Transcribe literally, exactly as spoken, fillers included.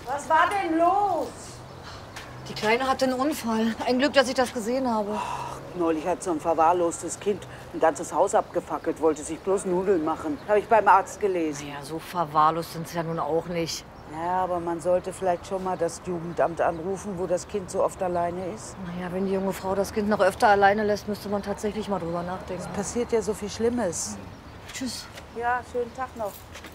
Was war denn los? Die Kleine hatte einen Unfall. Ein Glück, dass ich das gesehen habe. Ach, neulich hat so ein verwahrlostes Kind ein ganzes Haus abgefackelt, wollte sich bloß Nudeln machen. Habe ich beim Arzt gelesen. Naja, so verwahrlost sind sie ja nun auch nicht. Ja, aber man sollte vielleicht schon mal das Jugendamt anrufen, wo das Kind so oft alleine ist. Naja, wenn die junge Frau das Kind noch öfter alleine lässt, müsste man tatsächlich mal drüber nachdenken. Es passiert ja so viel Schlimmes. Tschüss. Ja, schönen Tag noch.